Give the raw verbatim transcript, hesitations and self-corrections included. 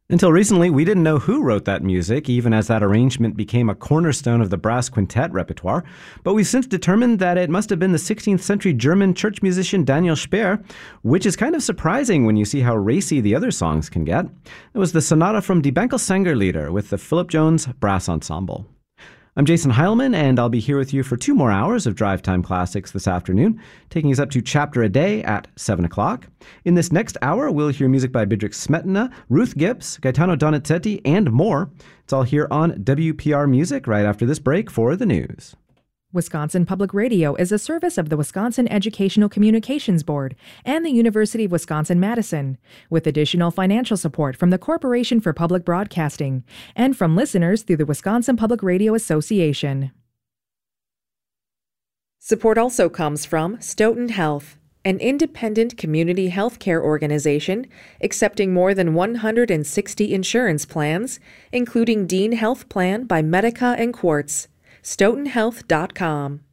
Until recently, we didn't know who wrote that music, even as that arrangement became a cornerstone of the brass quintet repertoire. But we've since determined that it must have been the sixteenth century German church musician Daniel Speer, which is kind of surprising when you see how racy the other songs can get. It was the sonata from Die Bänkelsänger-Lieder with the Philip Jones Brass Ensemble. I'm Jason Heilman, and I'll be here with you for two more hours of Drive Time Classics this afternoon, taking us up to Chapter a Day at seven o'clock. In this next hour, we'll hear music by Bedřich Smetana, Ruth Gibbs, Gaetano Donizetti, and more. It's all here on W P R Music right after this break for the news. Wisconsin Public Radio is a service of the Wisconsin Educational Communications Board and the University of Wisconsin-Madison, with additional financial support from the Corporation for Public Broadcasting and from listeners through the Wisconsin Public Radio Association. Support also comes from Stoughton Health, an independent community health care organization accepting more than one hundred sixty insurance plans, including Dean Health Plan by Medica and Quartz. stoughton health dot com.